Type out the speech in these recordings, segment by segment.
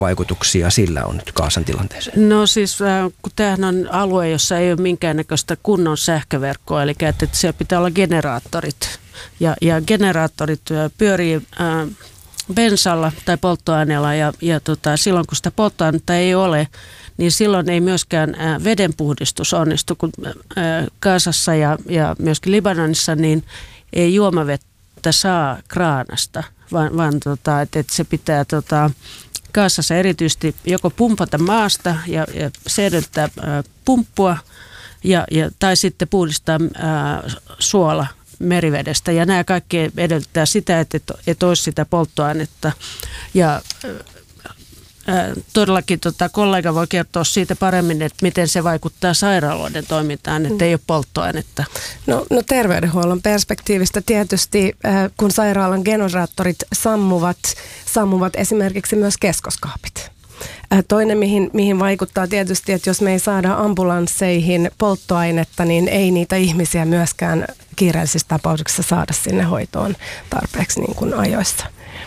vaikutuksia sillä on nyt Gazan tilanteeseen? No siis, kun tämähän on alue, jossa ei ole minkäännäköistä kunnon sähköverkkoa, eli että siellä pitää olla generaattorit. Ja generaattorit pyörii bensalla tai polttoaineella ja silloin kun sitä polttoainetta ei ole, niin silloin ei myöskään vedenpuhdistus onnistu, kun Gazassa ja myöskin Libanonissa niin ei juomavettä saa kraanasta, vaan että se pitää Gazassa erityisesti joko pumpata maasta ja se edellyttää pumppua tai sitten puhdistaa suola merivedestä. Ja nämä kaikki edellyttää sitä, että olisi sitä polttoainetta. Ja todellakin kollega voi kertoa siitä paremmin, että miten se vaikuttaa sairaaloiden toimintaan, että ei ole polttoainetta. No terveydenhuollon perspektiivistä tietysti, kun sairaalan generaattorit sammuvat esimerkiksi myös keskoskaapit. Toinen, mihin vaikuttaa tietysti, että jos me ei saada ambulansseihin polttoainetta, niin ei niitä ihmisiä myöskään kiireellisissä tapauksissa saada sinne hoitoon tarpeeksi niin kuin ajoissa.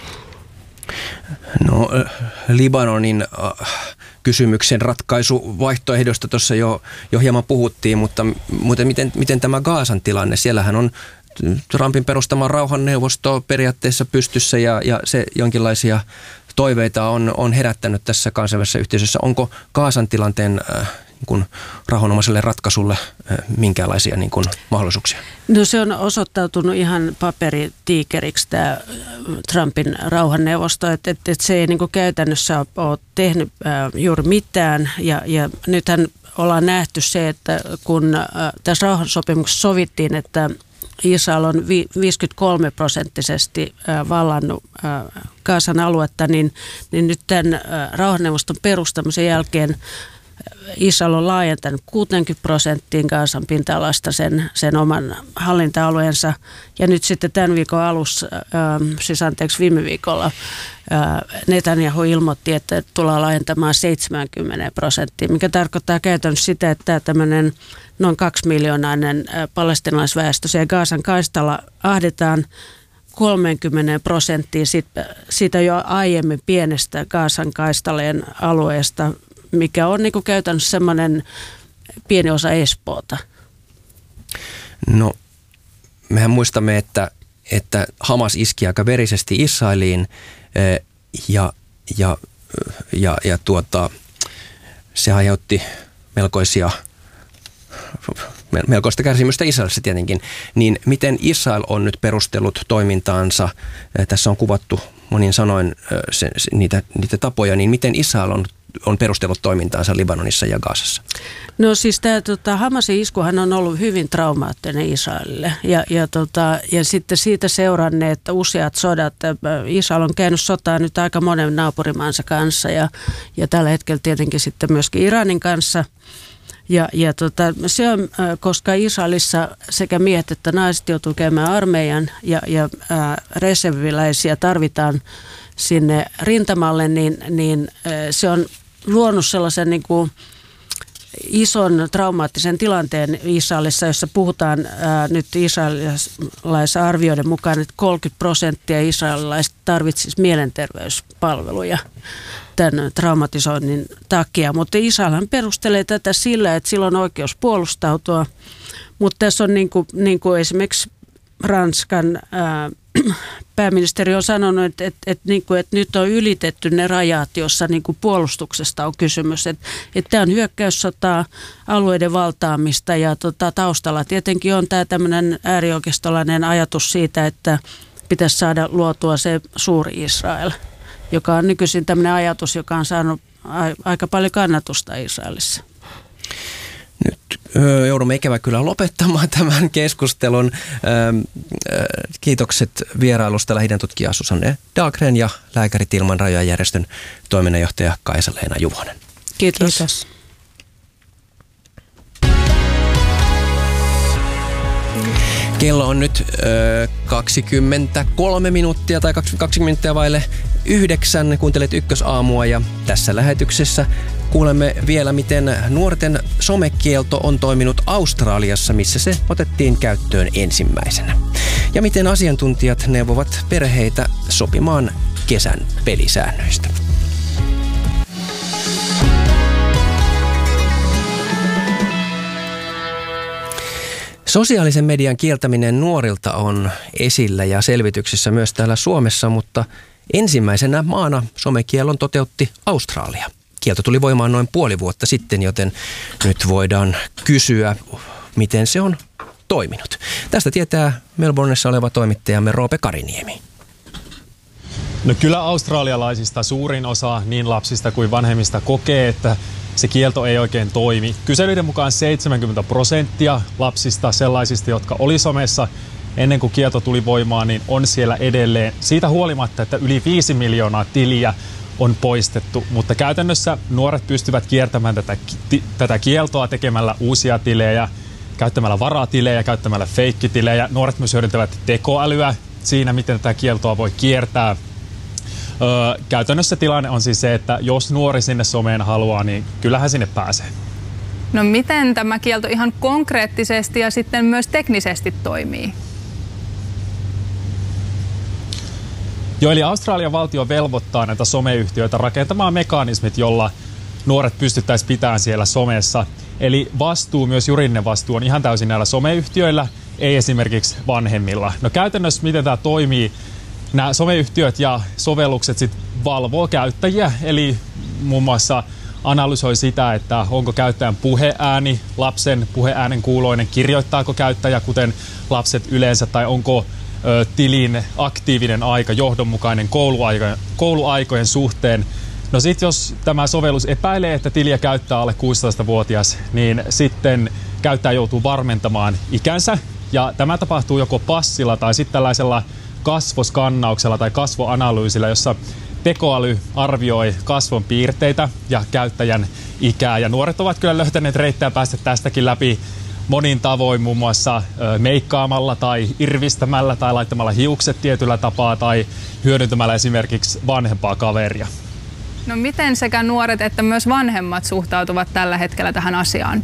No Libanonin kysymyksen ratkaisuvaihtoehdosta tuossa jo hieman puhuttiin, mutta miten tämä Gazan tilanne? Siellähän on Trumpin perustama rauhanneuvosto periaatteessa pystyssä ja se jonkinlaisia toiveita on herättänyt tässä kansainvälisessä yhteisössä. Onko Gazan tilanteen rauhanomaiselle ratkaisulle minkälaisia mahdollisuuksia? No se on osoittautunut ihan paperitiikeriksi tämä Trumpin rauhanneuvosto, että se ei käytännössä ole tehnyt juuri mitään ja nythän ollaan nähty se, että kun tässä rauhansopimuksessa sovittiin, että Israel on 53% vallannut Gazan aluetta, niin nyt tämän rauhanneuvoston perustamisen jälkeen Israel on laajentanut 60% Gazan pinta-alasta sen oman hallinta-alueensa. Ja nyt sitten tämän viikon alussa, viime viikolla, Netanyahu ilmoitti, että tullaan laajentamaan 70%, mikä tarkoittaa käytännössä sitä, että tämmöinen noin 2-miljoonainen palestiinalaisväestö siellä Gazan kaistalla ahdetaan 30% siitä jo aiemmin pienestä Gazan kaistaleen alueesta, mikä on käytännössä semmoinen pieni osa Espoota. No, mehän muistamme, että Hamas iski aika verisesti Israeliin se aiheutti melkoista kärsimystä Israelissa tietenkin. Niin miten Israel on nyt perustellut toimintaansa? Tässä on kuvattu monin sanoin niitä tapoja, niin miten Israel on perustellut toimintaansa Libanonissa ja Gazassa? No siis tämä Hamasin iskuhan on ollut hyvin traumaattinen Israelille ja sitten siitä seuranneet useat sodat. Israel on käynyt sotaa nyt aika monen naapurimaansa kanssa ja tällä hetkellä tietenkin sitten myöskin Iranin kanssa. Ja se on, koska Israelissa sekä miehet että naiset joutuu käymään armeijan ja reserviläisiä tarvitaan sinne rintamalle, niin se on luonut sellaisen ison traumaattisen tilanteen Israelissa, jossa puhutaan nyt israelilaisen arvioiden mukaan, että 30% israelilaisista tarvitsisi mielenterveyspalveluja tämän traumatisoinnin takia. Mutta Israelhan perustelee tätä sillä, että sillä on oikeus puolustautua, mutta tässä on niin kuin esimerkiksi Ranskan pääministeri on sanonut, että nyt on ylitetty ne rajat, jossa puolustuksesta on kysymys. Että tämä on hyökkäyssotaa, alueiden valtaamista ja taustalla tietenkin on tämä tämmöinen äärioikeistolainen ajatus siitä, että pitäisi saada luotua se suuri Israel, joka on nykyisin tämmöinen ajatus, joka on saanut aika paljon kannatusta Israelissa. Nyt joudumme ikävä kyllä lopettamaan tämän keskustelun. Kiitokset vierailusta lähidän tutkija Susanne Dahlgren ja Lääkärit ilman rajoja -järjestön toiminnanjohtaja Kaisa-Leena Juvonen. Kiitos. Kello on nyt 23 minuuttia tai 20 minuuttia vaille 9. Kuuntelet Ykkösaamua ja tässä lähetyksessä kuulemme vielä, miten nuorten somekielto on toiminut Australiassa, missä se otettiin käyttöön ensimmäisenä. Ja miten asiantuntijat neuvovat perheitä sopimaan kesän pelisäännöistä. Sosiaalisen median kieltäminen nuorilta on esillä ja selvityksissä myös täällä Suomessa, mutta ensimmäisenä maana somekiellon toteutti Australia. Kielto tuli voimaan noin puoli vuotta sitten, joten nyt voidaan kysyä, miten se on toiminut. Tästä tietää Melbourneissa oleva toimittajamme Roope Kariniemi. No kyllä australialaisista suurin osa niin lapsista kuin vanhemmista kokee, että se kielto ei oikein toimi. Kyselyiden mukaan 70% lapsista, sellaisista, jotka oli somessa ennen kuin kielto tuli voimaan, niin on siellä edelleen. Siitä huolimatta, että yli 5 miljoonaa tiliä on poistettu, mutta käytännössä nuoret pystyvät kiertämään tätä kieltoa tekemällä uusia tilejä, käyttämällä varatilejä, käyttämällä feikkitilejä. Nuoret myös hyödyntävät tekoälyä siinä, miten tätä kieltoa voi kiertää. Käytännössä tilanne on siis se, että jos nuori sinne someen haluaa, niin kyllähän sinne pääsee. No miten tämä kielto ihan konkreettisesti ja sitten myös teknisesti toimii? Joo, eli Australian valtio velvoittaa näitä someyhtiöitä rakentamaan mekanismit, jolla nuoret pystyttäisiin pitämään siellä somessa. Eli vastuu, myös juridinen vastuu, on ihan täysin näillä someyhtiöillä, ei esimerkiksi vanhemmilla. No käytännössä miten tämä toimii? Nämä someyhtiöt ja sovellukset sitten valvoo käyttäjiä, eli muun muassa analysoi sitä, että onko käyttäjän puheääni lapsen puheäänen kuuloinen, kirjoittaako käyttäjä kuten lapset yleensä, tai onko tilin aktiivinen aika johdonmukainen kouluaikojen suhteen. No sitten jos tämä sovellus epäilee, että tiliä käyttää alle 16-vuotias, niin sitten käyttäjä joutuu varmentamaan ikänsä, ja tämä tapahtuu joko passilla tai sitten tällaisella kasvoskannauksella tai kasvoanalyysillä, jossa tekoäly arvioi kasvon piirteitä ja käyttäjän ikää. Ja nuoret ovat kyllä löytäneet reittejä päästä tästäkin läpi monin tavoin, muun muassa meikkaamalla tai irvistämällä tai laittamalla hiukset tietyllä tapaa tai hyödyntämällä esimerkiksi vanhempaa kaveria. No miten sekä nuoret että myös vanhemmat suhtautuvat tällä hetkellä tähän asiaan?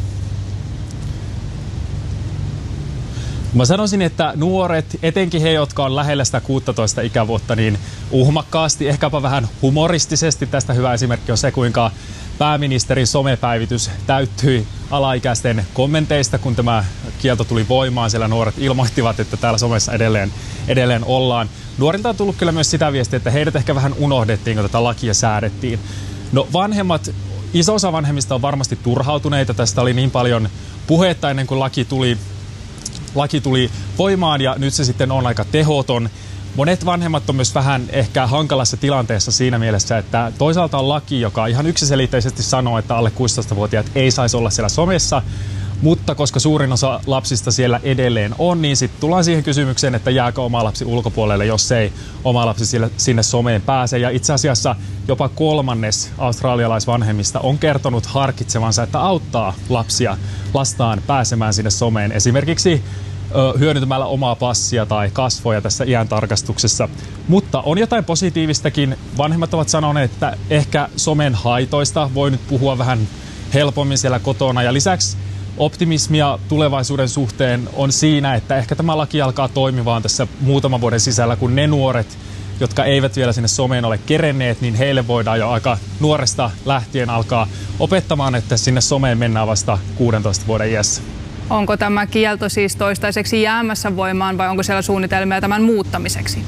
Mä sanoisin, että nuoret, etenkin he, jotka on lähellä sitä 16 ikävuotta, niin uhmakkaasti, ehkäpä vähän humoristisesti. Tästä hyvä esimerkki on se, kuinka pääministerin somepäivitys täyttyi alaikäisten kommenteista, kun tämä kielto tuli voimaan. Siellä nuoret ilmoittivat, että täällä somessa edelleen ollaan. Nuorilta on tullut kyllä myös sitä viestiä, että heidät ehkä vähän unohdettiin, kun tätä lakia säädettiin. No vanhemmat, iso osa vanhemmista on varmasti turhautuneita. Tästä oli niin paljon puhetta ennen kuin laki tuli voimaan, ja nyt se sitten on aika tehoton. Monet vanhemmat on myös vähän ehkä hankalassa tilanteessa siinä mielessä, että toisaalta on laki, joka ihan yksiselitteisesti sanoo, että alle 16-vuotiaat ei saisi olla siellä somessa, mutta koska suurin osa lapsista siellä edelleen on, niin sitten tullaan siihen kysymykseen, että jääkö oma lapsi ulkopuolelle, jos ei oma lapsi sinne someen pääse. Ja itse asiassa jopa 1/3 australialaisvanhemmista on kertonut harkitsevansa, että auttaa lastaan pääsemään sinne someen. Esimerkiksi hyödyntämällä omaa passia tai kasvoja tässä iän tarkastuksessa. Mutta on jotain positiivistakin. Vanhemmat ovat sanoneet, että ehkä somen haitoista voi nyt puhua vähän helpommin siellä kotona. Ja lisäksi optimismia tulevaisuuden suhteen on siinä, että ehkä tämä laki alkaa toimimaan tässä muutaman vuoden sisällä, kun ne nuoret, jotka eivät vielä sinne someen ole kerenneet, niin heille voidaan jo aika nuoresta lähtien alkaa opettamaan, että sinne someen mennään vasta 16 vuoden iässä. Onko tämä kielto siis toistaiseksi jäämässä voimaan vai onko siellä suunnitelmia tämän muuttamiseksi?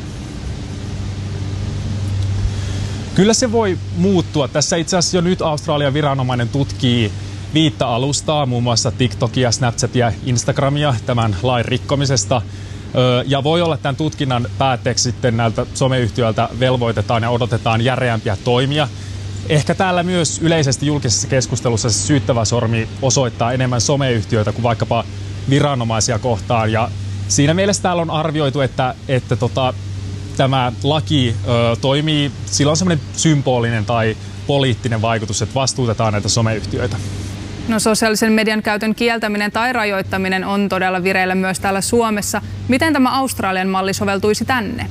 Kyllä se voi muuttua. Tässä itse asiassa jo nyt Australian viranomainen tutkii 5 alustaa, muun muassa TikTokia, Snapchatia, Instagramia tämän lain rikkomisesta. Ja voi olla, että tämän tutkinnan päätteeksi sitten näiltä someyhtiöiltä velvoitetaan ja odotetaan järeämpiä toimia. Ehkä täällä myös yleisesti julkisessa keskustelussa se syyttävä sormi osoittaa enemmän someyhtiöitä kuin vaikkapa viranomaisia kohtaan. Ja siinä mielessä täällä on arvioitu, että tämä laki toimii, sillä on semmoinen symbolinen tai poliittinen vaikutus, että vastuutetaan näitä someyhtiöitä. No sosiaalisen median käytön kieltäminen tai rajoittaminen on todella vireillä myös täällä Suomessa. Miten tämä Australian malli soveltuisi tänne?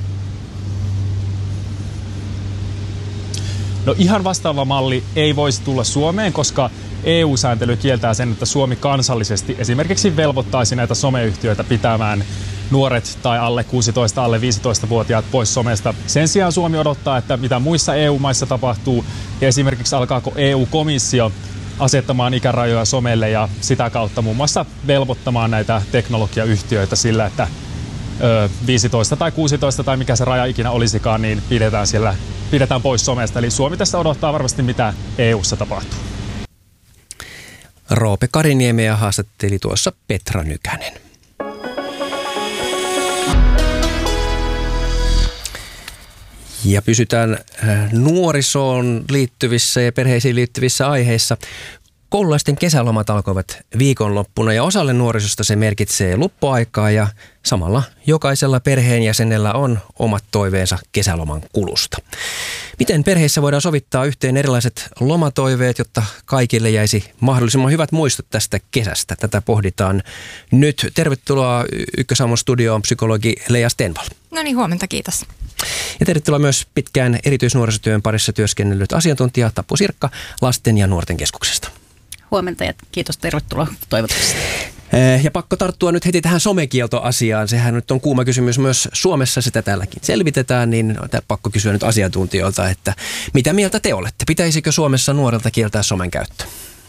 No ihan vastaava malli ei voisi tulla Suomeen, koska EU-sääntely kieltää sen, että Suomi kansallisesti esimerkiksi velvoittaisi näitä someyhtiöitä pitämään nuoret tai alle 16, alle 15-vuotiaat pois somesta. Sen sijaan Suomi odottaa, että mitä muissa EU-maissa tapahtuu ja esimerkiksi alkaako EU-komissio asettamaan ikärajoja somelle ja sitä kautta muun muassa velvoittamaan näitä teknologiayhtiöitä sillä, että 15 tai 16 tai mikä se raja ikinä olisikaan, niin pidetään pois somesta. Eli Suomi tässä odottaa varmasti, mitä EU:ssa tapahtuu. Roope Kariniemeä haastatteli tuossa Petra Nykänen. Ja pysytään nuorisoon liittyvissä ja perheisiin liittyvissä aiheissa. Koululaisten kesälomat alkoivat viikonloppuna ja osalle nuorisosta se merkitsee loppuaikaa ja samalla jokaisella perheenjäsenellä on omat toiveensa kesäloman kulusta. Miten perheissä voidaan sovittaa yhteen erilaiset lomatoiveet, jotta kaikille jäisi mahdollisimman hyvät muistot tästä kesästä? Tätä pohditaan nyt. Tervetuloa Ykkösaamun studioon psykologi Lea Stenvall. No niin, huomenta, kiitos. Ja tervetuloa myös pitkään erityisnuorisotyön parissa työskennellyt asiantuntija Tappu Sirkka Lasten ja nuorten keskuksesta. Huomenta ja kiitos, tervetuloa toivotuksesta. Ja pakko tarttua nyt heti tähän somekieltoasiaan. Sehän nyt on kuuma kysymys myös Suomessa, sitä täälläkin selvitetään, niin on pakko kysyä nyt asiantuntijoilta, että mitä mieltä te olette? Pitäisikö Suomessa nuorelta kieltää somen käyttö?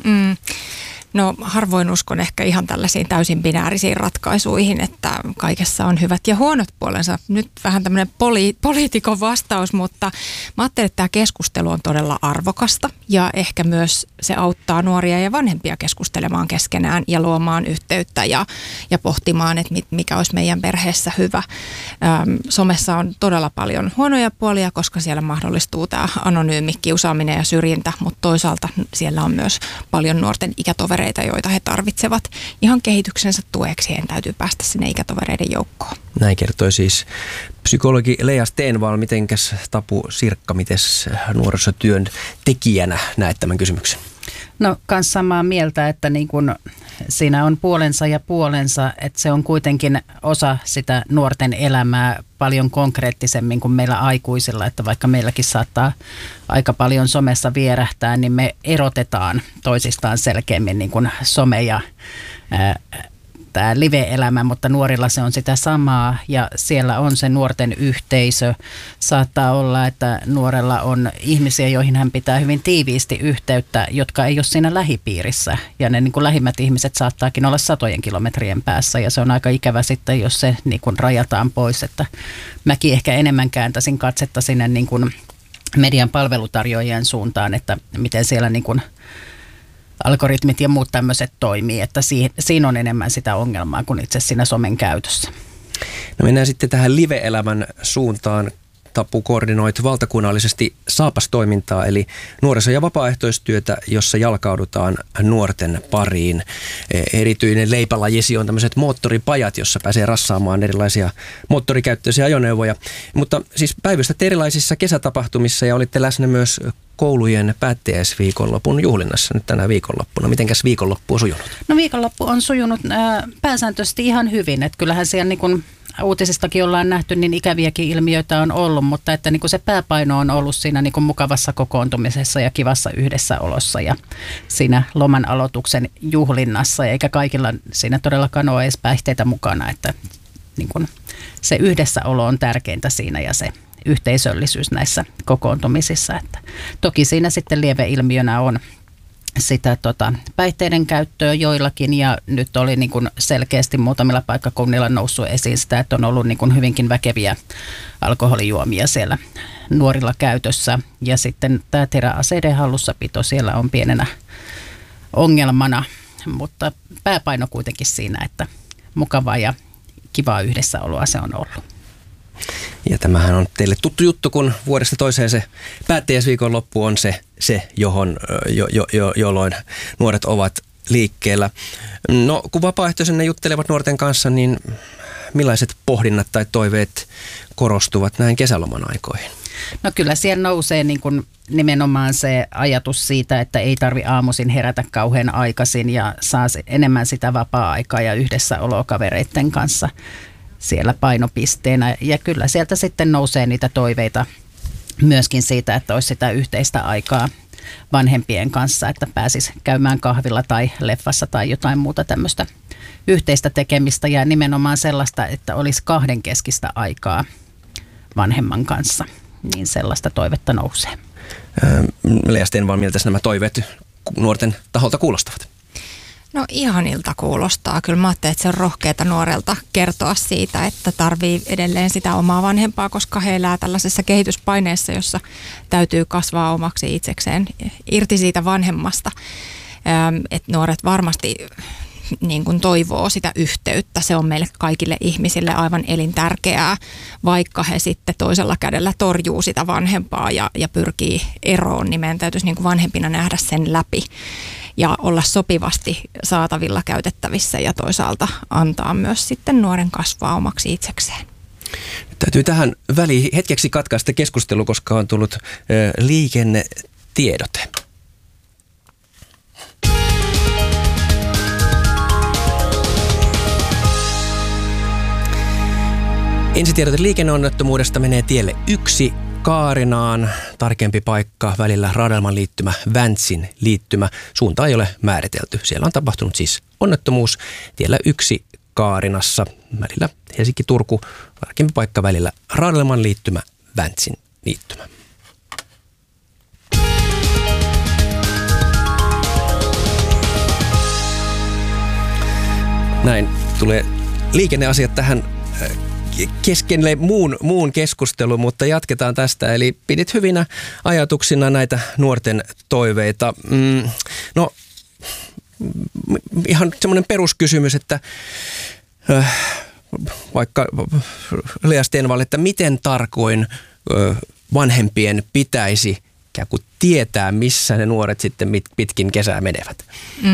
No harvoin uskon ehkä ihan tällaisiin täysin binäärisiin ratkaisuihin, että kaikessa on hyvät ja huonot puolensa. Nyt vähän tämmöinen poliitikon vastaus, mutta mä ajattelen, että tämä keskustelu on todella arvokasta ja ehkä myös se auttaa nuoria ja vanhempia keskustelemaan keskenään ja luomaan yhteyttä ja pohtimaan, että mikä olisi meidän perheessä hyvä. Somessa on todella paljon huonoja puolia, koska siellä mahdollistuu tämä anonyymi kiusaaminen ja syrjintä, mutta toisaalta siellä on myös paljon nuorten ikätovereita, joita he tarvitsevat ihan kehityksensä tueksi. Heidän täytyy päästä sinne ikätovereiden joukkoon. Näin kertoi siis psykologi Lea Stenvall. Mitenkäs Tapu Sirkka, mites nuorisotyön tekijänä näet tämän kysymyksen? No kans samaa mieltä, että niin kun siinä on puolensa ja puolensa, että se on kuitenkin osa sitä nuorten elämää paljon konkreettisemmin kuin meillä aikuisilla, että vaikka meilläkin saattaa aika paljon somessa vierähtää, niin me erotetaan toisistaan selkeämmin niin kuin some ja tämä live-elämä, mutta nuorilla se on sitä samaa ja siellä on se nuorten yhteisö. Saattaa olla, että nuorella on ihmisiä, joihin hän pitää hyvin tiiviisti yhteyttä, jotka ei ole siinä lähipiirissä. Ja ne niin kuin lähimmät ihmiset saattaakin olla satojen kilometrien päässä ja se on aika ikävä sitten, jos se niin kuin rajataan pois. Että mäkin ehkä enemmän kääntäisin katsetta sinne niin kuin median palvelutarjoajien suuntaan, että miten siellä niin kuin algoritmit ja muut tämmöiset toimii, että siinä on enemmän sitä ongelmaa kuin itse siinä somen käytössä. No mennään sitten tähän live-elämän suuntaan. Tapu, koordinoit valtakunnallisesti Saapas-toimintaa, eli nuoriso- ja vapaaehtoistyötä, jossa jalkaudutaan nuorten pariin. Erityinen leipälajisi on tämmöiset moottoripajat, jossa pääsee rassaamaan erilaisia moottorikäyttöisiä ajoneuvoja. Mutta siis päivystätte erilaisissa kesätapahtumissa ja olitte läsnä myös koulujen päättäjäisviikonlopun juhlinnassa nyt tänä viikonloppuna. Mitenkäs viikonloppu on sujunut? No viikonloppu on sujunut pääsääntöisesti ihan hyvin, että kyllähän siellä niin kuin uutisistakin ollaan nähty, niin ikäviäkin ilmiöitä on ollut, mutta että niin kuin se pääpaino on ollut siinä niin kuin mukavassa kokoontumisessa ja kivassa yhdessäolossa ja siinä loman aloituksen juhlinnassa, eikä kaikilla siinä todellakaan ole edes päihteitä mukana, että niin kuin se yhdessäolo on tärkeintä siinä ja se yhteisöllisyys näissä kokoontumisissa. Että toki siinä sitten lieveilmiönä on sitä päihteiden käyttöä joillakin ja nyt oli niin kuin selkeästi muutamilla paikkakunnilla noussut esiin sitä, että on ollut niin kuin hyvinkin väkeviä alkoholijuomia siellä nuorilla käytössä ja sitten tämä teräaseiden hallussapito siellä on pienenä ongelmana, mutta pääpaino kuitenkin siinä, että mukavaa ja kivaa yhdessäoloa se on ollut. Ja tämähän on teille tuttu juttu, kun vuodesta toiseen se päättäjäisviikonloppu on se jolloin nuoret ovat liikkeellä. No, kun vapaaehtoisenne juttelevat nuorten kanssa, niin millaiset pohdinnat tai toiveet korostuvat näin kesäloman aikoihin? No kyllä siellä nousee niin kuin nimenomaan se ajatus siitä, että ei tarvi aamuisin herätä kauhean aikaisin ja saa enemmän sitä vapaa-aikaa ja yhdessäoloa kavereiden kanssa siellä painopisteenä. Ja kyllä sieltä sitten nousee niitä toiveita myöskin siitä, että olisi sitä yhteistä aikaa vanhempien kanssa, että pääsisi käymään kahvilla tai leffassa tai jotain muuta tämmöistä yhteistä tekemistä ja nimenomaan sellaista, että olisi kahdenkeskistä aikaa vanhemman kanssa, niin sellaista toivetta nousee. Lea Stenvall, miltä nämä toiveet nuorten taholta kuulostavat? No ihanilta kuulostaa. Kyllä mä ajattelen, että se on rohkeata nuorelta kertoa siitä, että tarvii edelleen sitä omaa vanhempaa, koska he elää tällaisessa kehityspaineessa, jossa täytyy kasvaa omaksi itsekseen irti siitä vanhemmasta. Että nuoret varmasti niin kuin toivoo sitä yhteyttä. Se on meille kaikille ihmisille aivan elintärkeää, vaikka he sitten toisella kädellä torjuu sitä vanhempaa ja pyrkii eroon, niin meidän täytyisi niin kuin vanhempina nähdä sen läpi ja olla sopivasti saatavilla käytettävissä ja toisaalta antaa myös sitten nuoren kasvaa omaksi itsekseen. Täytyy tähän väliin hetkeksi katkaista keskustelu, koska on tullut liikennetiedote. Ensitiedote liikenneonnettomuudesta menee tielle 1 Kaarinaan. Tarkempi paikka välillä Radelman liittymä, Väntsin liittymä. Suunta ei ole määritelty. Siellä on tapahtunut siis onnettomuus tiellä 1 Kaarinassa välillä Helsinki-Turku. Tarkempi paikka välillä Radelman liittymä, Väntsin liittymä. Näin tulee liikenneasiat tähän keskelle muun keskustelun, mutta jatketaan tästä. Eli pidit hyvinä ajatuksina näitä nuorten toiveita. No, ihan semmoinen peruskysymys, että vaikka Lea Stenvall, että miten tarkoin vanhempien pitäisi ikään kuin tietää, missä ne nuoret sitten pitkin kesää menevät?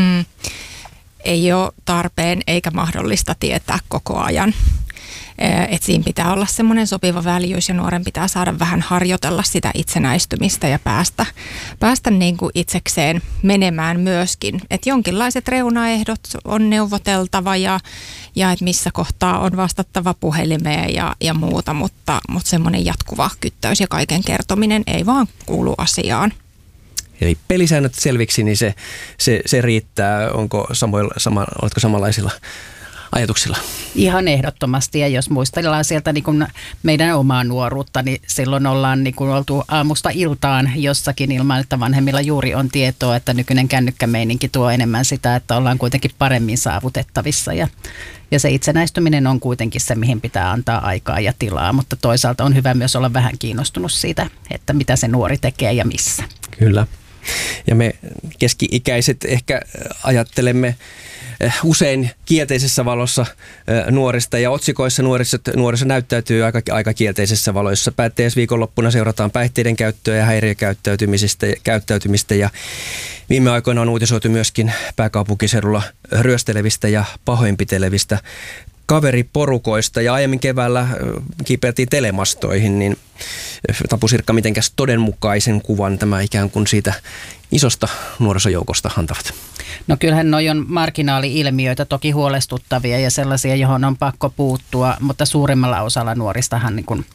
Ei ole tarpeen eikä mahdollista tietää koko ajan. Että siinä pitää olla semmoinen sopiva väljyys ja nuoren pitää saada vähän harjoitella sitä itsenäistymistä ja päästä niin kuin itsekseen menemään myöskin. Että jonkinlaiset reunaehdot on neuvoteltava ja että missä kohtaa on vastattava puhelimeen ja muuta, mutta semmoinen jatkuva kyttäys ja kaiken kertominen ei vaan kuulu asiaan. Eli pelisäännöt selviksi, niin se riittää. Oletko samanlaisilla ajatuksilla? Ihan ehdottomasti, ja jos muistellaan sieltä niin kuin meidän omaa nuoruutta, niin silloin ollaan niin kuin oltu aamusta iltaan jossakin ilman, että vanhemmilla juuri on tietoa, että nykyinen kännykkämeininki tuo enemmän sitä, että ollaan kuitenkin paremmin saavutettavissa, ja se itsenäistyminen on kuitenkin se, mihin pitää antaa aikaa ja tilaa, mutta toisaalta on hyvä myös olla vähän kiinnostunut siitä, että mitä se nuori tekee ja missä. Kyllä. Ja me keski-ikäiset ehkä ajattelemme usein kielteisessä valossa nuorista, ja otsikoissa nuoriso näyttäytyy aika kielteisessä valoissa. Päättäjäisviikonloppuna seurataan päihteiden käyttöä ja häiriökäyttäytymistä, ja viime aikoina on uutisoitu myöskin pääkaupunkiseudulla ryöstelevistä ja pahoinpitelevistä kaveriporukoista, ja aiemmin keväällä kiipeiltiin telemastoihin, niin Tapu Sirkka, mitenkäs todenmukaisen kuvan tämä ikään kuin siitä isosta nuorisojoukosta antavat? No kyllähän noi on marginaali-ilmiöitä, toki huolestuttavia ja sellaisia, johon on pakko puuttua, mutta suurimmalla osalla nuoristahan niin kun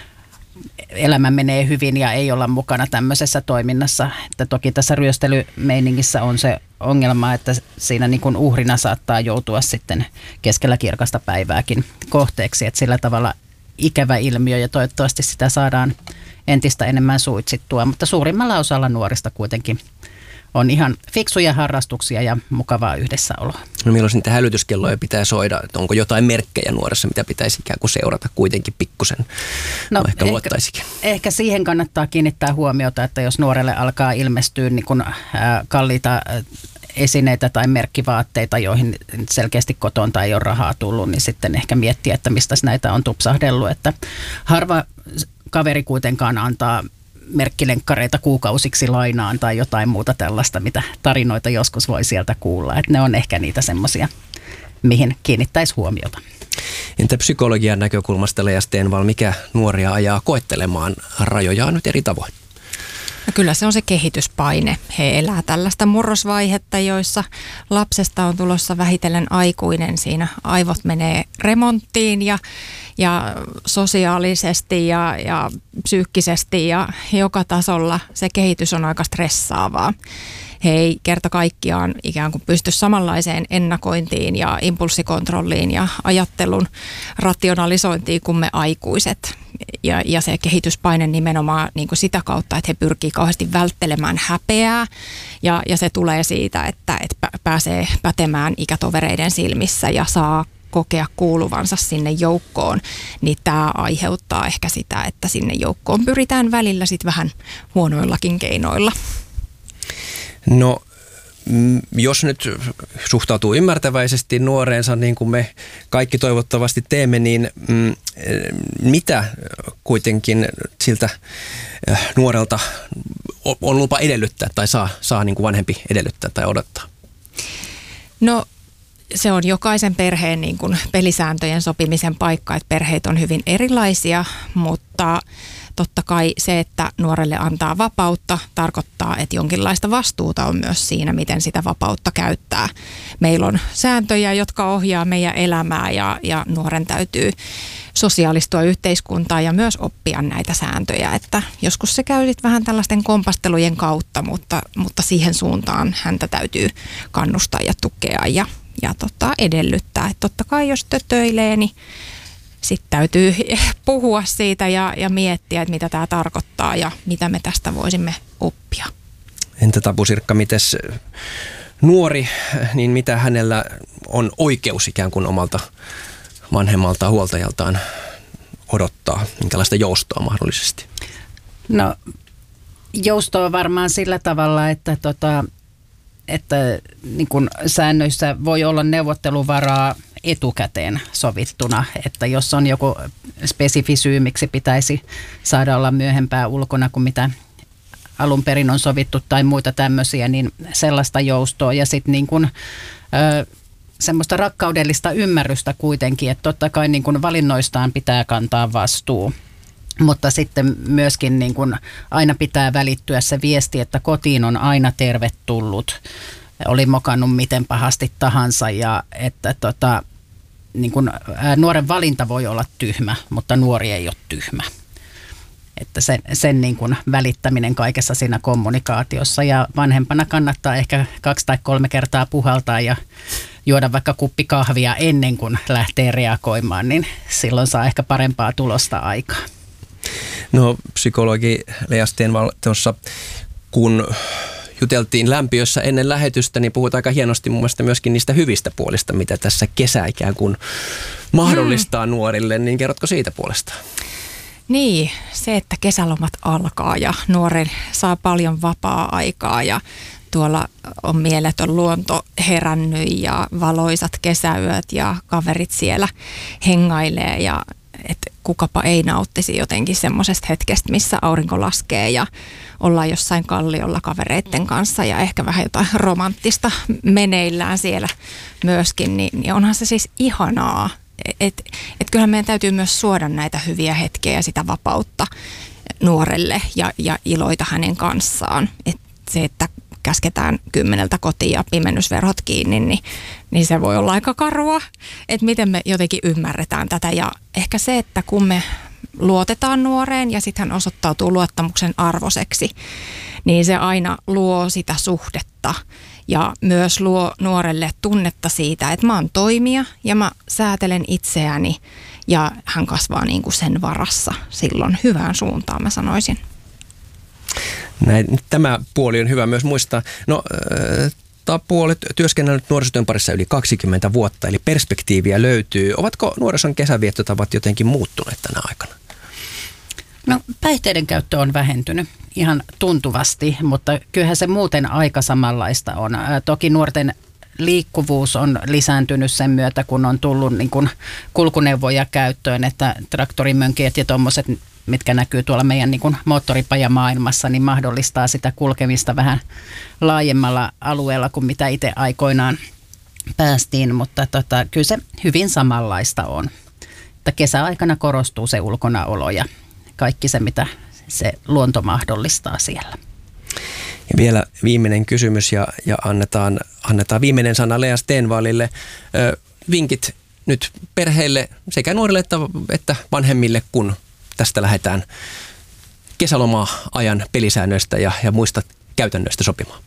elämä menee hyvin ja ei olla mukana tämmöisessä toiminnassa. Että toki tässä ryöstelymeiningissä on se ongelma, että siinä niin kun uhrina saattaa joutua sitten keskellä kirkasta päivääkin kohteeksi, että sillä tavalla ikävä ilmiö ja toivottavasti sitä saadaan entistä enemmän suitsittua, mutta suurimmalla osalla nuorista kuitenkin on ihan fiksuja harrastuksia ja mukavaa yhdessäoloa. No milloin niitä hälytyskelloja pitää soida? Onko jotain merkkejä nuoressa, mitä pitäisi ikään kuin seurata kuitenkin pikkusen? No ehkä luottaisikin. Ehkä siihen kannattaa kiinnittää huomiota, että jos nuorelle alkaa ilmestyä niin kuin kalliita esineitä tai merkkivaatteita, joihin selkeästi kotonta ei ole rahaa tullut, niin sitten ehkä miettiä, että mistä näitä on tupsahdellut. Että harva kaveri kuitenkaan antaa merkkilenkkareita kuukausiksi lainaan tai jotain muuta tällaista, mitä tarinoita joskus voi sieltä kuulla. Että ne on ehkä niitä semmoisia, mihin kiinnittäisi huomiota. Entä psykologian näkökulmasta, Lea Stenvall, mikä nuoria ajaa koettelemaan rajojaan nyt eri tavoin? No kyllä se on se kehityspaine. He elää tällaista murrosvaihetta, joissa lapsesta on tulossa vähitellen aikuinen. Siinä aivot menee remonttiin ja sosiaalisesti ja psyykkisesti ja joka tasolla se kehitys on aika stressaavaa. he ei kerta kaikkiaan ikään kuin pysty samanlaiseen ennakointiin ja impulssikontrolliin ja ajattelun rationalisointiin kuin me aikuiset. Ja se kehityspaine nimenomaan niin kuin sitä kautta, että he pyrkii kauheasti välttelemään häpeää ja se tulee siitä, että pääsee pätemään ikätovereiden silmissä ja saa kokea kuuluvansa sinne joukkoon, niin tämä aiheuttaa ehkä sitä, että sinne joukkoon pyritään välillä sitten vähän huonoillakin keinoilla. No, jos nyt suhtautuu ymmärtäväisesti nuoreensa, niin kuin me kaikki toivottavasti teemme, niin mitä kuitenkin siltä nuorelta on lupa edellyttää tai saa niin kuin vanhempi edellyttää tai odottaa? No, se on jokaisen perheen niin kuin pelisääntöjen sopimisen paikka, että perheet on hyvin erilaisia, mutta totta kai se, että nuorelle antaa vapautta, tarkoittaa, että jonkinlaista vastuuta on myös siinä, miten sitä vapautta käyttää. Meillä on sääntöjä, jotka ohjaa meidän elämää ja nuoren täytyy sosiaalistua yhteiskuntaan ja myös oppia näitä sääntöjä. Että joskus se käy vähän tällaisten kompastelujen kautta, mutta siihen suuntaan häntä täytyy kannustaa ja tukea ja edellyttää. Että totta kai jos tötöilee, niin sitten täytyy puhua siitä ja miettiä, että mitä tämä tarkoittaa ja mitä me tästä voisimme oppia. Entä Tapu Sirkka, mites nuori, niin mitä hänellä on oikeus ikään kuin omalta vanhemmalta huoltajaltaan odottaa? Minkälaista joustoa mahdollisesti? No, joustoa varmaan sillä tavalla, että niin kun säännöissä voi olla neuvotteluvaraa etukäteen sovittuna, että jos on joku spesifi syy, miksi pitäisi saada olla myöhempää ulkona kuin mitä alun perin on sovittu tai muita tämmöisiä, niin sellaista joustoa ja sitten niin kun semmoista rakkaudellista ymmärrystä kuitenkin, että totta kai niin kun valinnoistaan pitää kantaa vastuu. Mutta sitten myöskin niin kun aina pitää välittyä se viesti, että kotiin on aina tervetullut. Oli mokannut miten pahasti tahansa ja että niin kun, nuoren valinta voi olla tyhmä, mutta nuori ei ole tyhmä. Että sen niin kun välittäminen kaikessa siinä kommunikaatiossa ja vanhempana kannattaa ehkä 2 tai 3 kertaa puhaltaa ja juoda vaikka kuppi kahvia ennen kuin lähtee reagoimaan, niin silloin saa ehkä parempaa tulosta aikaa. No, psykologi Lea Stenvall tuossa, kun juteltiin lämpiössä ennen lähetystä, niin puhut aika hienosti mun mielestä myöskin niistä hyvistä puolista, mitä tässä kesä ikään kuin mahdollistaa nuorille, niin kerrotko siitä puolestaan? Niin, se, että kesälomat alkaa ja nuori saa paljon vapaa-aikaa ja tuolla on mieletön luonto herännyt ja valoisat kesäyöt ja kaverit siellä hengailee ja että kukapa ei nauttisi jotenkin semmoisesta hetkestä, missä aurinko laskee ja ollaan jossain kalliolla kavereiden kanssa ja ehkä vähän jotain romanttista meneillään siellä myöskin, niin onhan se siis ihanaa. Et kyllähän meidän täytyy myös suoda näitä hyviä hetkiä ja sitä vapautta nuorelle ja iloita hänen kanssaan. Et se, että käsketään 10 kotiin ja pimennysverhot kiinni, niin se voi olla aika karua, että miten me jotenkin ymmärretään tätä. Ja ehkä se, että kun me luotetaan nuoreen ja sitten hän osoittautuu luottamuksen arvoiseksi, niin se aina luo sitä suhdetta ja myös luo nuorelle tunnetta siitä, että mä oon toimija ja mä säätelen itseäni ja hän kasvaa niin kuin sen varassa silloin hyvään suuntaan, mä sanoisin. Tämä puoli on hyvä myös muistaa. No, Tapu, olet työskennellyt nuorisotyön parissa yli 20 vuotta, eli perspektiiviä löytyy. Ovatko nuorison kesäviettotavat jotenkin muuttuneet tänä aikana? No, päihteiden käyttö on vähentynyt ihan tuntuvasti, mutta kyllähän se muuten aika samanlaista on. Toki nuorten liikkuvuus on lisääntynyt sen myötä, kun on tullut niin kuin kulkuneuvoja käyttöön, että traktorimönkijät ja tuommoiset, mitkä näkyy tuolla meidän niin kuin moottoripajamaailmassa, niin mahdollistaa sitä kulkemista vähän laajemmalla alueella kuin mitä itse aikoinaan päästiin, mutta kyllä se hyvin samanlaista on. Että kesäaikana korostuu se ulkonaolo ja kaikki se, mitä se luonto mahdollistaa siellä. Ja vielä viimeinen kysymys ja annetaan viimeinen sana Lea Stenvallille. Vinkit nyt perheille sekä nuorille että vanhemmille, kun tästä lähdetään kesäloma-ajan pelisäännöistä ja muista käytännöistä sopimaan?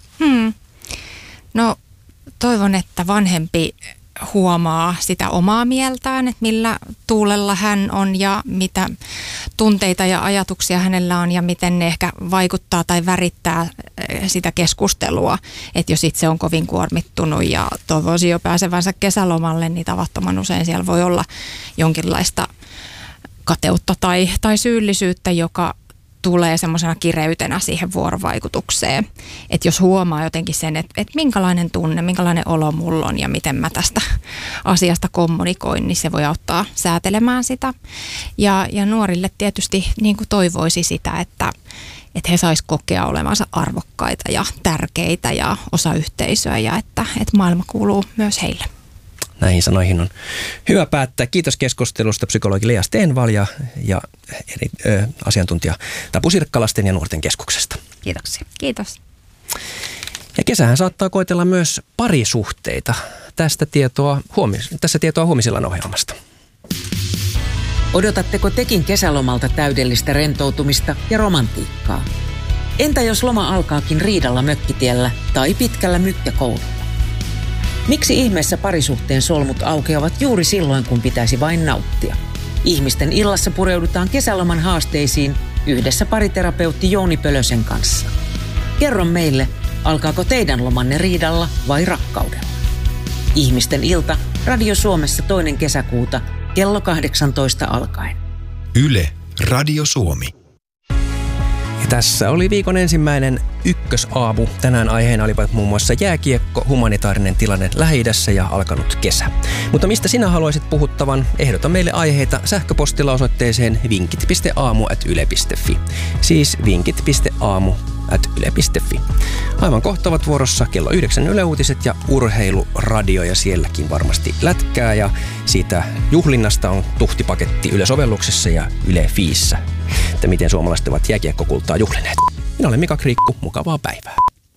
No toivon, että vanhempi huomaa sitä omaa mieltään, että millä tuulella hän on ja mitä tunteita ja ajatuksia hänellä on ja miten ne ehkä vaikuttaa tai värittää sitä keskustelua. Että jos itse on kovin kuormittunut ja toivoisi jo pääsevänsä kesälomalle, niin tavattoman usein siellä voi olla jonkinlaista kateutta tai syyllisyyttä, joka tulee semmoisena kireytenä siihen vuorovaikutukseen. Että jos huomaa jotenkin sen, että minkälainen tunne, minkälainen olo mulla on ja miten mä tästä asiasta kommunikoin, niin se voi auttaa säätelemään sitä. Ja nuorille tietysti niin kuin toivoisi sitä, että he sais kokea olevansa arvokkaita ja tärkeitä ja osa yhteisöä ja että maailma kuuluu myös heille. Näihin sanoihin on hyvä päättää. Kiitos keskustelusta psykologi Lea Stenvall ja eri asiantuntija Tapu Sirkka Lasten ja nuorten keskuksesta. Kiitoksia. Kiitos. Ja kesähän saattaa koetella myös parisuhteita. Tässä tietoa huomisillan ohjelmasta. Odotatteko tekin kesälomalta täydellistä rentoutumista ja romantiikkaa? Entä jos loma alkaakin riidalla mökkitiellä tai pitkällä mykkäkoululla? Miksi ihmeessä parisuhteen solmut aukeavat juuri silloin, kun pitäisi vain nauttia? Ihmisten illassa pureudutaan kesäloman haasteisiin yhdessä pariterapeutti Jouni Pölösen kanssa. Kerro meille, alkaako teidän lomanne riidalla vai rakkaudella? Ihmisten ilta, Radio Suomessa 2. kesäkuuta, kello 18 alkaen. Yle, Radio Suomi. Ja tässä oli viikon ensimmäinen ykkösaamu. Tänään aiheena olivat muun muassa jääkiekko, humanitaarinen tilanne Lähi-idässä ja alkanut kesä. Mutta mistä sinä haluaisit puhuttavan? Ehdota meille aiheita sähköpostilla osoitteeseen vinkit.aamu@yle.fi. Siis vinkit.aamu@yle.fi. Aivan kohta ovat vuorossa kello 9 Yle Uutiset ja Urheiluradio ja sielläkin varmasti lätkää ja siitä juhlinnasta on tuhtipaketti Yle-sovelluksessa ja Yle Fiissä. Että miten suomalaiset ovat jääkiekkokultaa juhlineet. Minä olen Mika Kriikku, mukavaa päivää.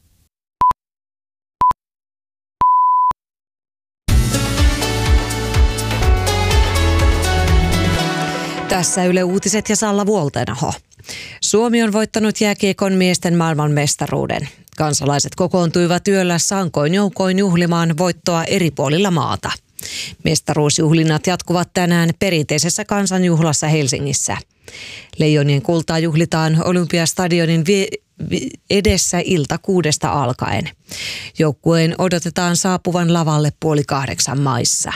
Tässä Yle Uutiset ja Salla Vuoltenaho. Suomi on voittanut jääkiekon miesten maailmanmestaruuden. Kansalaiset kokoontuivat yöllä sankoin joukoin juhlimaan voittoa eri puolilla maata. Mestaruusjuhlinnat jatkuvat tänään perinteisessä kansanjuhlassa Helsingissä. Leijonien kultaa juhlitaan Olympiastadionin edessä ilta 6 alkaen. Joukkueen odotetaan saapuvan lavalle 7:30 maissa.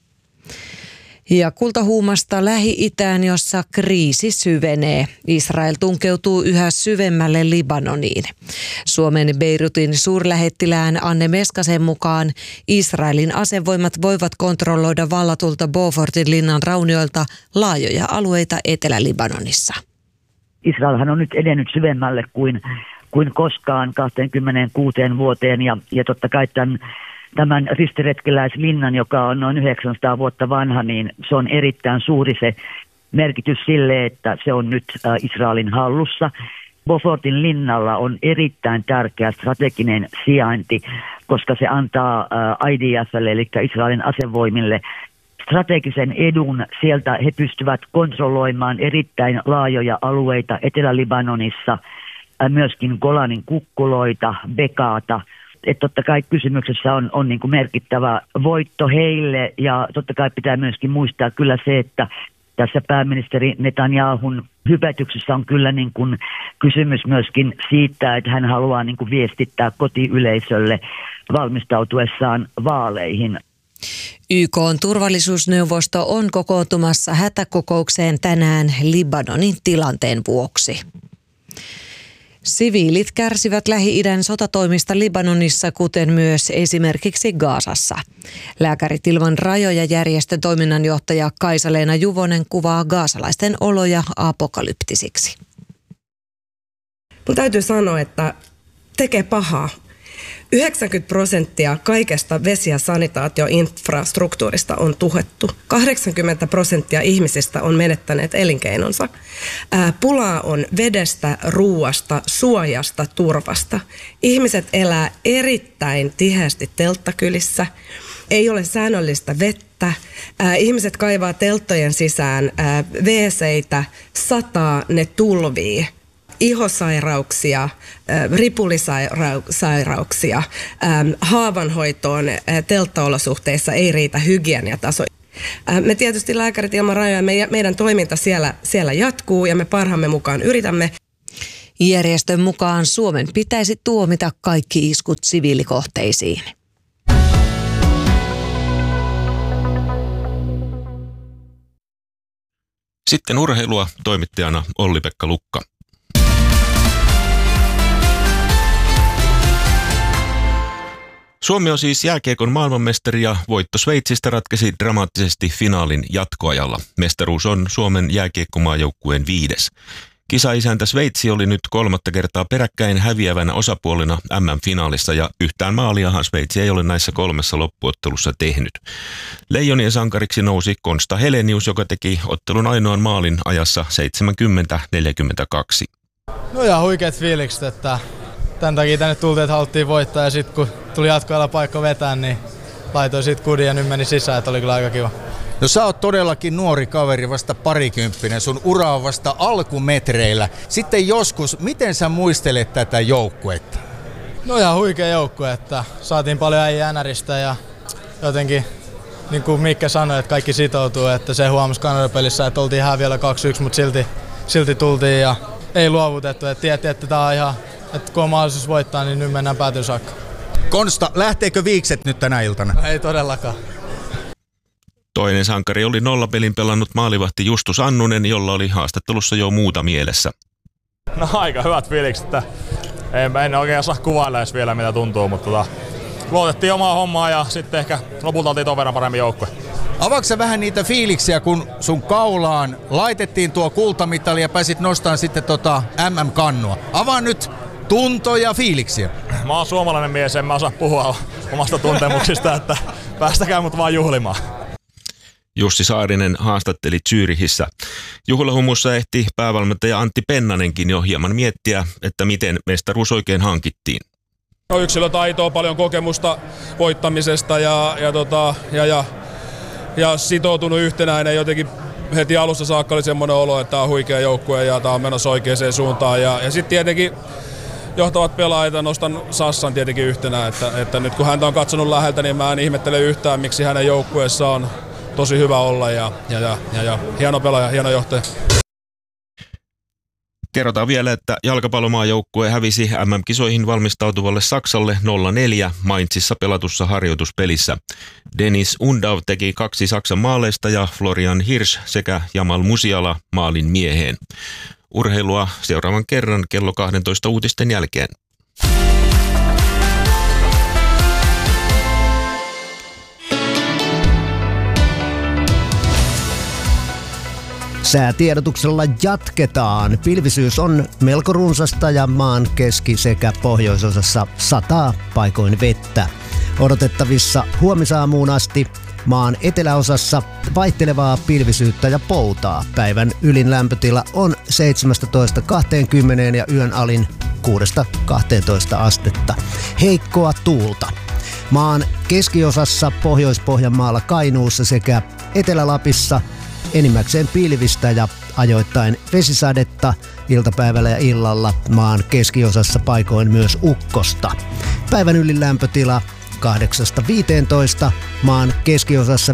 Ja kultahuumasta Lähi-itään, jossa kriisi syvenee. Israel tunkeutuu yhä syvemmälle Libanoniin. Suomen Beirutin suurlähettilään Anne Meskasen mukaan Israelin asevoimat voivat kontrolloida vallatulta Beaufortin linnan raunioilta laajoja alueita Etelä-Libanonissa. Israelhan on nyt edennyt syvemmälle kuin koskaan 26 vuoteen ja totta kai tämän ristiretkeläislinnan, joka on noin 900 vuotta vanha, niin se on erittäin suuri se merkitys sille, että se on nyt Israelin hallussa. Beaufortin linnalla on erittäin tärkeä strateginen sijainti, koska se antaa IDF:lle, eli Israelin asevoimille, strategisen edun. Sieltä he pystyvät kontrolloimaan erittäin laajoja alueita Etelä-Libanonissa, myöskin Golanin kukkuloita, Bekaata. Että totta kai kysymyksessä on niin kuin merkittävä voitto heille ja totta kai pitää myöskin muistaa kyllä se, että tässä pääministeri Netanyahun hypätyksessä on kyllä niin kuin kysymys myöskin siitä, että hän haluaa niin kuin viestittää kotiyleisölle valmistautuessaan vaaleihin. YK:n turvallisuusneuvosto on kokoontumassa hätäkokoukseen tänään Libanonin tilanteen vuoksi. Siviilit kärsivät Lähi-idän sotatoimista Libanonissa, kuten myös esimerkiksi Gazassa. Lääkärit ilman rajoja -järjestön toiminnanjohtaja Kaisa-Leena Juvonen kuvaa gazalaisten oloja apokalyptisiksi. Mun täytyy sanoa, että tekee pahaa. 90% kaikesta vesi- ja sanitaatioinfrastruktuurista on tuhettu. 80% ihmisistä on menettäneet elinkeinonsa. Pulaa on vedestä, ruuasta, suojasta, turvasta. Ihmiset elää erittäin tiheästi telttakylissä. Ei ole säännöllistä vettä. Ihmiset kaivaa telttojen sisään WC:itä, sataa, ne tulvii. ihosairauksia, ripulisairauksia, haavanhoitoon telttaolosuhteissa ei riitä hygieniataso. Me tietysti Lääkärit ilman rajoja, meidän toiminta siellä jatkuu ja me parhaamme mukaan yritämme. Järjestön mukaan Suomen pitäisi tuomita kaikki iskut siviilikohteisiin. Sitten urheilua, toimittajana Olli-Pekka Lukka. Suomi on siis jääkiekon maailmanmestari ja voitto Sveitsistä ratkaisi dramaattisesti finaalin jatkoajalla. Mestaruus on Suomen jääkiekkomaajoukkueen 5. Kisaisäntä Sveitsi oli nyt 3. kertaa peräkkäin häviävänä osapuolena MM-finaalissa ja yhtään maaliahan Sveitsi ei ole näissä 3 loppuottelussa tehnyt. Leijonien sankariksi nousi Konsta Helenius, joka teki ottelun ainoan maalin ajassa 70-42. No ja huikeat fiilikset, että tämän takia tänne tultiin, että haluttiin voittaa ja sitten kun tuli jatkoajalla paikka vetää, niin laitoin siitä kudin ja nyt meni sisään, että oli kyllä aika kiva. No sä oot todellakin nuori kaveri, vasta 20, sun ura on vasta alkumetreillä. Sitten joskus, miten sä muistelet tätä joukkuetta? No ja huikea joukkue, että saatiin paljon äijää NRistä ja jotenkin, niin kuin Mikke sanoi, että kaikki sitoutuu, että se huomasi Kanada-pelissä, että oltiin häviöllä 2-1, mutta silti tultiin ja ei luovutettu, että tiedettiin, että tää on ihan, että kun on mahdollisuus voittaa, niin nyt mennään päätyyn saakka. Konsta, lähteekö viikset nyt tänä iltana? No, ei todellakaan. Toinen sankari oli 0-pelin pelannut maalivahti Justus Annunen, jolla oli haastattelussa jo muuta mielessä. No aika hyvät fiilikset, että en oikein saa kuvailla edes vielä mitä tuntuu, mutta luotettiin omaa hommaa ja sitten ehkä lopulta oltiin ton verran paremmin joukkue. Avaatko vähän niitä fiiliksiä, kun sun kaulaan laitettiin tuo kultamitali ja pääsit nostamaan sitten MM-kannua? Avaa nyt tuntoja ja fiiliksiä. Mä oon suomalainen mies, en mä osaa puhua omasta tuntemuksista, että päästäkää mut vaan juhlimaan. Jussi Saarinen haastatteli Zürichissä. Juhlahumussa ehti päävalmentaja Antti Pennanenkin jo hieman miettiä, että miten mestaruus oikein hankittiin. No, yksilötaitoa, paljon kokemusta voittamisesta ja sitoutunut yhtenäinen. Jotenkin heti alusta saakka oli semmoinen olo, että tämä on huikea joukkue ja tämä on menossa oikeaan suuntaan. Ja sitten tietenkin johtavat pelaajat, nostan Sassan tietenkin yhtenä, että nyt kun häntä on katsonut läheltä, niin mä en ihmettele yhtään, miksi hänen joukkueessa on tosi hyvä olla ja hieno pelaaja, hieno johtaja. Kerrotaan vielä, että jalkapallomaajoukkue hävisi MM-kisoihin valmistautuvalle Saksalle 0-4 Mainzissa pelatussa harjoituspelissä. Dennis Undav teki 2 Saksan maaleista ja Florian Hirsch sekä Jamal Musiala maalin mieheen. Urheilua seuraavan kerran kello 12 uutisten jälkeen. Säätiedotuksella jatketaan. Pilvisyys on melko runsasta ja maan keski- sekä pohjoisosassa sataa paikoin vettä. Odotettavissa huomisaamuun asti maan eteläosassa vaihtelevaa pilvisyyttä ja poutaa. Päivän ylin lämpötila on 17-20 ja yön alin 6-12 astetta. Heikkoa tuulta. Maan keskiosassa Pohjois-Pohjanmaalla, Kainuussa sekä Etelä-Lapissa enimmäkseen pilvistä ja ajoittain vesisadetta, iltapäivällä ja illalla maan keskiosassa paikoin myös ukkosta. Päivän ylin lämpötila 8-15, maan keskiosassa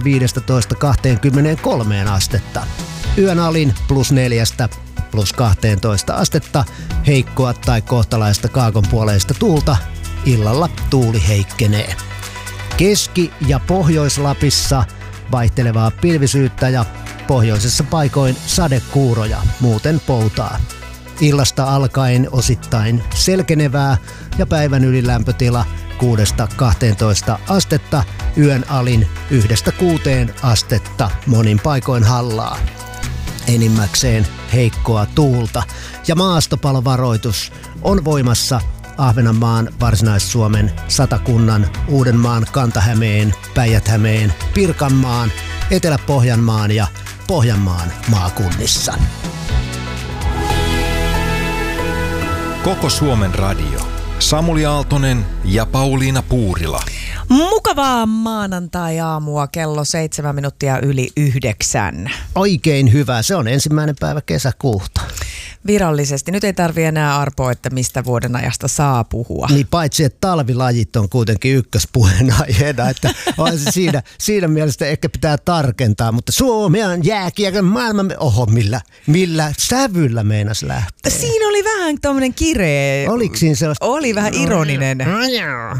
15-23 astetta. Yön alin +4 +12 astetta, heikkoa tai kohtalaista kaakonpuoleista tuulta, illalla tuuli heikkenee. Keski- ja Pohjois-Lapissa vaihtelevaa pilvisyyttä ja pohjoisessa paikoin sadekuuroja, muuten poutaa. Illasta alkaen osittain selkenevää ja päivän ylilämpötila 6-12 astetta, yön alin 1-6 astetta, monin paikoin hallaa. Enimmäkseen heikkoa tuulta ja maastopalovaroitus on voimassa Ahvenanmaan, Varsinais-Suomen, Satakunnan, Uudenmaan, Kanta-Hämeen, Päijät-Hämeen, Pirkanmaan, Etelä-Pohjanmaan ja Pohjanmaan maakunnissa. Koko Suomen radio. Samuli Aaltonen ja Pauliina Puurila. Mukavaa maanantai-aamua kello 7 minuuttia yli 9. Oikein hyvä. Se on 1. päivä kesäkuuta. virallisesti. Nyt ei tarvitse enää arpoa, että mistä vuoden ajasta saa puhua. Niin paitsi, että talvilajit on kuitenkin ykköspuheenaiheena, että on se siinä mielessä ehkä pitää tarkentaa, mutta Suomi on jääkiekon maailman... Oho, millä sävyllä meinas lähteä? Siinä oli vähän tommonen kireä. Oliko siinä sellaista? Oli vähän ironinen.